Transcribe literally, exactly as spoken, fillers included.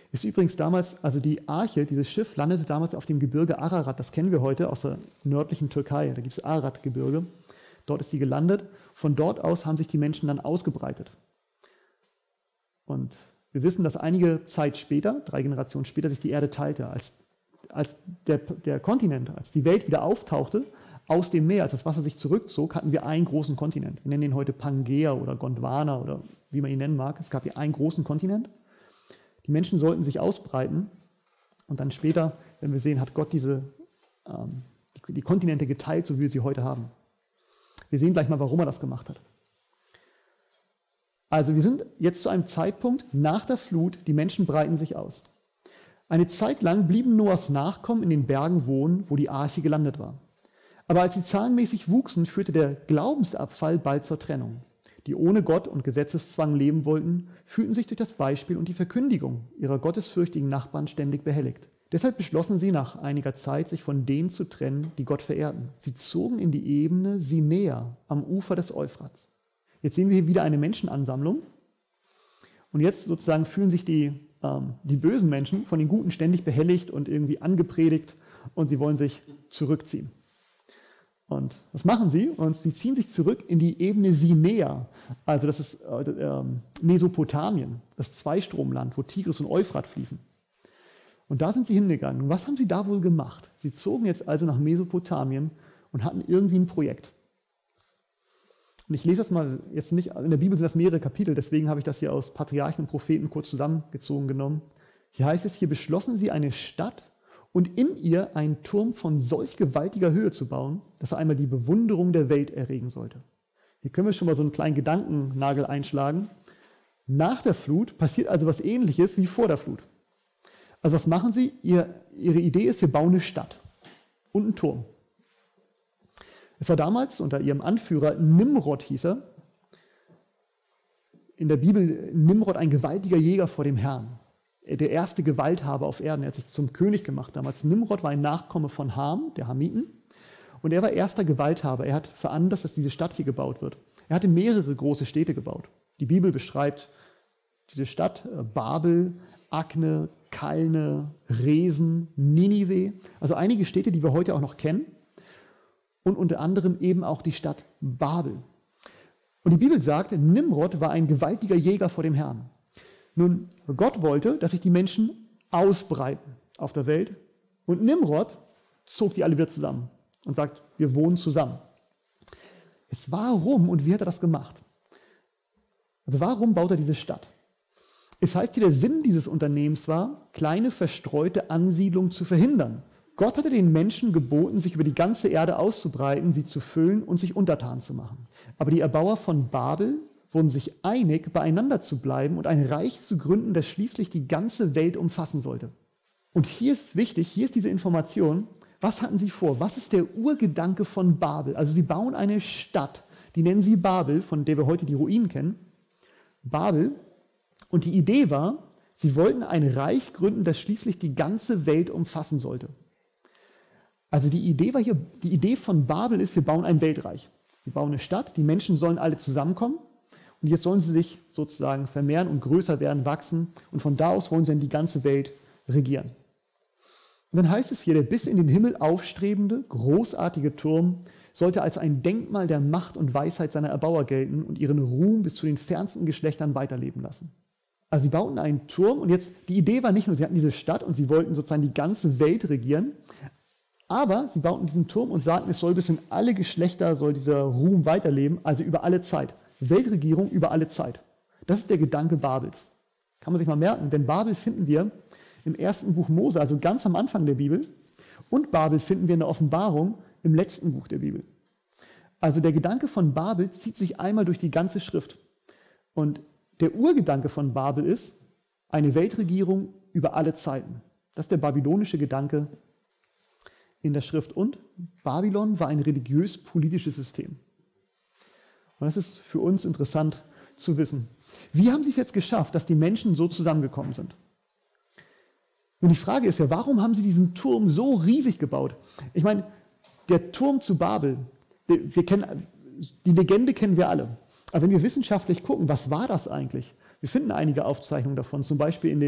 Ist übrigens damals, also die Arche, dieses Schiff, landete damals auf dem Gebirge Ararat. Das kennen wir heute aus der nördlichen Türkei. Da gibt es Ararat-Gebirge. Dort ist sie gelandet. Von dort aus haben sich die Menschen dann ausgebreitet. Und wir wissen, dass einige Zeit später, drei Generationen später, sich die Erde teilte. Als, als der, der Kontinent, als die Welt wieder auftauchte, aus dem Meer, als das Wasser sich zurückzog, hatten wir einen großen Kontinent. Wir nennen ihn heute Pangea oder Gondwana oder wie man ihn nennen mag. Es gab hier einen großen Kontinent. Die Menschen sollten sich ausbreiten und dann später, wenn wir sehen, hat Gott diese, ähm, die, die Kontinente geteilt, so wie wir sie heute haben. Wir sehen gleich mal, warum er das gemacht hat. Also wir sind jetzt zu einem Zeitpunkt nach der Flut, die Menschen breiten sich aus. Eine Zeit lang blieben Noahs Nachkommen in den Bergen wohnen, wo die Arche gelandet war. Aber als sie zahlenmäßig wuchsen, führte der Glaubensabfall bald zur Trennung. Die ohne Gott und Gesetzeszwang leben wollten, fühlten sich durch das Beispiel und die Verkündigung ihrer gottesfürchtigen Nachbarn ständig behelligt. Deshalb beschlossen sie nach einiger Zeit, sich von denen zu trennen, die Gott verehrten. Sie zogen in die Ebene Sinea am Ufer des Euphrats. Jetzt sehen wir hier wieder eine Menschenansammlung. Und jetzt sozusagen fühlen sich die, ähm, die bösen Menschen von den Guten ständig behelligt und irgendwie angepredigt und sie wollen sich zurückziehen. Und was machen sie? Und sie ziehen sich zurück in die Ebene Sinea, also das ist äh, äh, Mesopotamien, das Zweistromland, wo Tigris und Euphrat fließen. Und da sind sie hingegangen. Und was haben sie da wohl gemacht? Sie zogen jetzt also nach Mesopotamien und hatten irgendwie ein Projekt. Und ich lese das mal jetzt nicht, in der Bibel sind das mehrere Kapitel, deswegen habe ich das hier aus Patriarchen und Propheten kurz zusammengezogen genommen. Hier heißt es, hier beschlossen sie eine Stadt und in ihr einen Turm von solch gewaltiger Höhe zu bauen, dass er einmal die Bewunderung der Welt erregen sollte. Hier können wir schon mal so einen kleinen Gedankennagel einschlagen. Nach der Flut passiert also was Ähnliches wie vor der Flut. Also was machen sie? Ihr, ihre Idee ist, wir bauen eine Stadt und einen Turm. Es war damals unter ihrem Anführer Nimrod hieß er, in der Bibel Nimrod ein gewaltiger Jäger vor dem Herrn. Der erste Gewalthaber auf Erden. Er hat sich zum König gemacht damals. Nimrod war ein Nachkomme von Ham, der Hamiten. Und er war erster Gewalthaber. Er hat veranlasst, dass diese Stadt hier gebaut wird. Er hatte mehrere große Städte gebaut. Die Bibel beschreibt diese Stadt, Babel, Akne, Kalne, Resen, Ninive. Also einige Städte, die wir heute auch noch kennen. Und unter anderem eben auch die Stadt Babel. Und die Bibel sagt, Nimrod war ein gewaltiger Jäger vor dem Herrn. Nun, Gott wollte, dass sich die Menschen ausbreiten auf der Welt und Nimrod zog die alle wieder zusammen und sagt, wir wohnen zusammen. Jetzt warum und wie hat er das gemacht? Also warum baut er diese Stadt? Es heißt hier, der Sinn dieses Unternehmens war, kleine verstreute Ansiedlungen zu verhindern. Gott hatte den Menschen geboten, sich über die ganze Erde auszubreiten, sie zu füllen und sich untertan zu machen. Aber die Erbauer von Babel wurden sich einig, beieinander zu bleiben und ein Reich zu gründen, das schließlich die ganze Welt umfassen sollte. Und hier ist wichtig, hier ist diese Information, was hatten sie vor? Was ist der Urgedanke von Babel? Also sie bauen eine Stadt, die nennen sie Babel, von der wir heute die Ruinen kennen. Babel. Und die Idee war, sie wollten ein Reich gründen, das schließlich die ganze Welt umfassen sollte. Also die Idee war hier, die Idee von Babel ist, wir bauen ein Weltreich. Wir bauen eine Stadt, die Menschen sollen alle zusammenkommen. Und jetzt sollen sie sich sozusagen vermehren und größer werden, wachsen. Und von da aus wollen sie dann die ganze Welt regieren. Und dann heißt es hier, der bis in den Himmel aufstrebende, großartige Turm sollte als ein Denkmal der Macht und Weisheit seiner Erbauer gelten und ihren Ruhm bis zu den fernsten Geschlechtern weiterleben lassen. Also sie bauten einen Turm und jetzt, die Idee war nicht nur, sie hatten diese Stadt und sie wollten sozusagen die ganze Welt regieren, aber sie bauten diesen Turm und sagten, es soll bis in alle Geschlechter, soll dieser Ruhm weiterleben, also über alle Zeit. Weltregierung über alle Zeit. Das ist der Gedanke Babels. Kann man sich mal merken, denn Babel finden wir im ersten Buch Mose, also ganz am Anfang der Bibel, und Babel finden wir in der Offenbarung im letzten Buch der Bibel. Also der Gedanke von Babel zieht sich einmal durch die ganze Schrift. Und der Urgedanke von Babel ist eine Weltregierung über alle Zeiten. Das ist der babylonische Gedanke in der Schrift. Und Babylon war ein religiös-politisches System. Und das ist für uns interessant zu wissen. Wie haben sie es jetzt geschafft, dass die Menschen so zusammengekommen sind? Und die Frage ist ja, warum haben sie diesen Turm so riesig gebaut? Ich meine, der Turm zu Babel, wir kennen, die Legende kennen wir alle. Aber wenn wir wissenschaftlich gucken, was war das eigentlich? Wir finden einige Aufzeichnungen davon, zum Beispiel in